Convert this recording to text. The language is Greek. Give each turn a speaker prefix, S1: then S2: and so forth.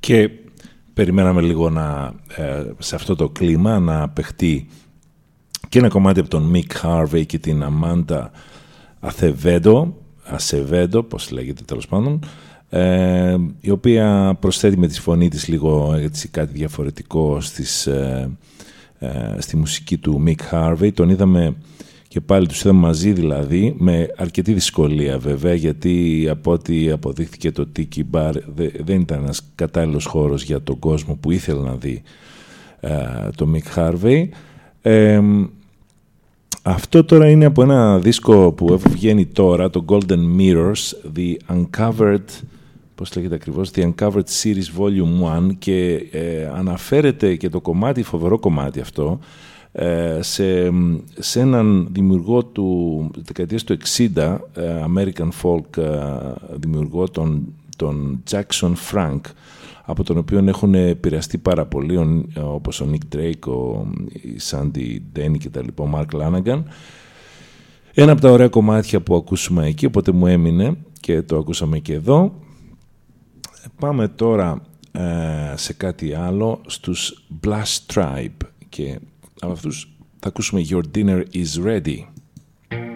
S1: Και περιμέναμε λίγο σε αυτό το κλίμα να παιχτεί και ένα κομμάτι από τον Mick Harvey και την Amanda Acevedo, πώς λέγεται τέλος πάντων, η οποία προσθέτει με τη φωνή της λίγο έτσι, κάτι διαφορετικό στη μουσική του Mick Harvey. Τον είδαμε και πάλι, τους είδαμε μαζί δηλαδή, με αρκετή δυσκολία βέβαια, γιατί από ό,τι αποδείχθηκε το Tiki Bar δεν ήταν ένας κατάλληλος χώρος για τον κόσμο που ήθελε να δει το Mick Harvey. Αυτό τώρα είναι από ένα δίσκο που βγαίνει τώρα, το Golden Mirrors, The Uncovered, πώς λέγεται ακριβώς, The Uncovered Series Volume 1, και αναφέρεται και το κομμάτι, φοβερό κομμάτι αυτό, σε έναν δημιουργό του δεκαετίας του 60, American Folk δημιουργό, τον Jackson Frank, από τον οποίο έχουν επηρεαστεί πάρα πολύ, όπως ο Nick Drake, η Sandy Denny και τα λοιπά, ο Mark Lanagan. Ένα από τα ωραία κομμάτια που ακούσαμε εκεί, οπότε μου έμεινε και το ακούσαμε και εδώ. Πάμε τώρα σε κάτι άλλο, στους Blast Tribe, και από αυτούς θα ακούσουμε Your Dinner is Ready.